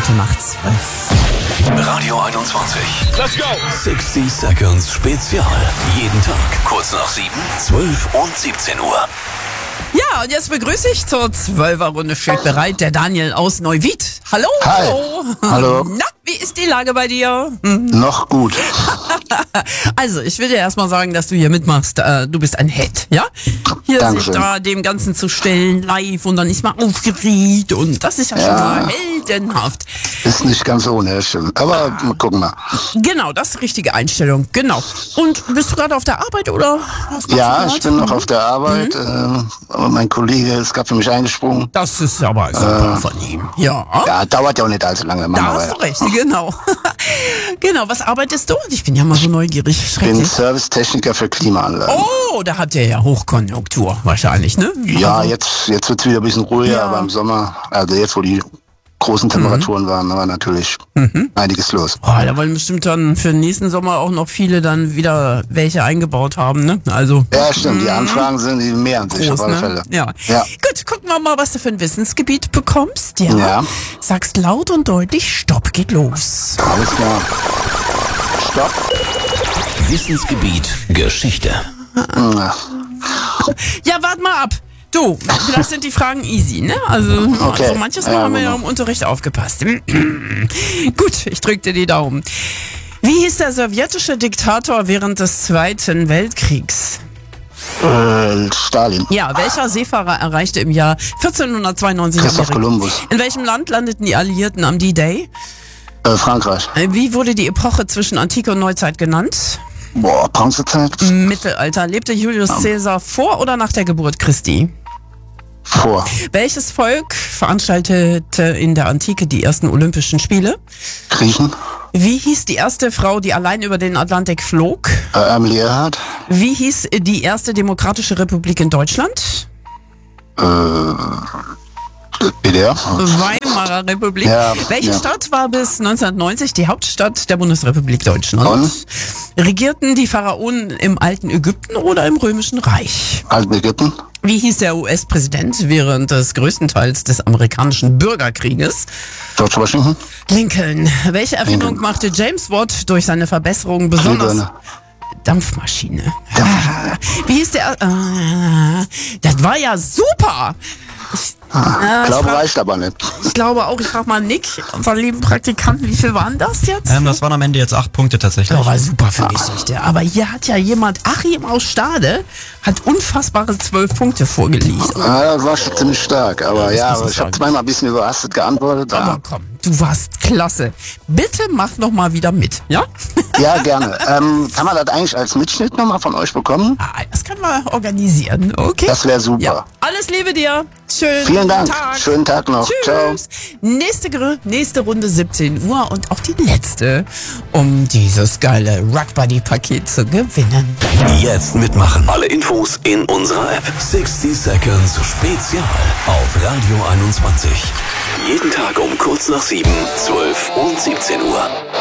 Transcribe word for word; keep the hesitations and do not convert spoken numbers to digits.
Viertel nach zwölf. Radio einundzwanzig. Let's go! sechzig Seconds Spezial. Jeden Tag kurz nach sieben, zwölf und siebzehn Uhr. Ja, und jetzt begrüße ich zur Zwölfer-Runde. Steht bereit der Daniel aus Neuwied. Hallo. Hi. Hallo. Na, wie ist die Lage bei dir? Noch gut. Also, ich will dir erstmal sagen, dass du hier mitmachst. Äh, du bist ein Held, ja? Hier Dankeschön. sich da dem Ganzen zu stellen, live und dann ist mal aufgeregt und das ist ja, Ja. schon mal heldenhaft. Ist nicht ganz ohne, das stimmt. Aber wir gucken mal. Genau, das ist die richtige Einstellung, genau. Und bist du gerade auf der Arbeit oder? Was machst Ja, du ich grad? bin noch auf der Arbeit. Mhm. Äh, aber mein Kollege ist gerade für mich eingesprungen. Das ist aber super von ihm. Ja. Ja, dauert ja auch nicht allzu lange. Da Machen wir hast du weiter. recht, genau. Genau, was arbeitest du? Ich bin ja mal so neugierig. Ich bin Schrecklich. Servicetechniker für Klimaanlagen. Oh, da habt ihr ja Hochkonjunktur wahrscheinlich, ne? Ja, Also, jetzt, jetzt wird es wieder ein bisschen ruhiger, Ja. aber im Sommer, also jetzt, wo die großen Temperaturen waren, war natürlich einiges los. Oh, da wollen bestimmt dann für den nächsten Sommer auch noch viele dann wieder welche eingebaut haben, ne? Also Ja, stimmt. Die Anfragen sind, die mehren sich groß, auf alle ne? Fälle. Ja. Ja. Gut, gucken wir mal, was du für ein Wissensgebiet bekommst. Ja. Ja. Sagst laut und deutlich, Stopp, geht los. Alles klar. Stopp. Wissensgebiet Geschichte. Ja. Ja, wart mal ab. Du, vielleicht sind die Fragen easy, ne? Also, Okay. also manches Mal Ja, haben wir ja genau. im Unterricht aufgepasst. Gut, ich drück dir die Daumen. Wie hieß der sowjetische Diktator während des Zweiten Weltkriegs? Äh, Stalin. Ja, welcher Seefahrer erreichte im Jahr vierzehnhundertzweiundneunzig Christoph Amerika? Kolumbus. In welchem Land landeten die Alliierten am D-Day? Äh, Frankreich. Wie wurde die Epoche zwischen Antike und Neuzeit genannt? Boah, Bronzezeit. Mittelalter. Lebte Julius Caesar vor oder nach der Geburt Christi? Vor. Welches Volk veranstaltete in der Antike die ersten Olympischen Spiele? Griechen. Wie hieß die erste Frau, die allein über den Atlantik flog? Äh, Emily Earhart. Wie hieß die erste demokratische Republik in Deutschland? Äh, B D R. Weimarer Republik. Ja, Welche ja. Stadt war bis neunzehnhundertneunzig die Hauptstadt der Bundesrepublik Deutschland? Bonn. Regierten die Pharaonen im alten Ägypten oder im Römischen Reich? Alten Ägypten. Wie hieß der U S-Präsident während des größten Teils des amerikanischen Bürgerkrieges? George Washington. Lincoln. Welche Erfindung Lincoln. machte James Watt durch seine Verbesserung besonders? Glühbirne. Dampfmaschine. Ah, wie hieß der? Ah, das war ja super. Ich, Ah, äh, glaube, ich, frag, reicht aber nicht. ich glaube auch, ich frage mal Nick, unseren lieben Praktikanten, wie viel waren das jetzt? Ähm, das waren am Ende jetzt acht Punkte tatsächlich. Das war super für Geschichte. Aber hier hat ja jemand, Achim aus Stade, hat unfassbare zwölf Punkte vorgelegt. Ja, das war schon ziemlich stark. Aber ja, muss aber ich ich habe sagen. zweimal ein bisschen überrastet geantwortet. Aber Ja, komm, du warst klasse. Bitte mach noch mal wieder mit, ja? ja gerne. Ähm, kann man das eigentlich als Mitschnitt nochmal von euch bekommen? Ah, das können wir organisieren, okay? Das wäre super. Ja, alles Liebe dir. Schönen Vielen Dank. Tag. Schönen Tag noch. Ciao. Tschüss. Nächste, Gr- nächste Runde siebzehn Uhr und auch die letzte, um dieses geile Rockbuddy-Paket zu gewinnen. Jetzt mitmachen. Alle Infos in unserer App. sechzig Seconds Spezial auf Radio einundzwanzig. Jeden Tag um kurz nach sieben, zwölf und siebzehn Uhr.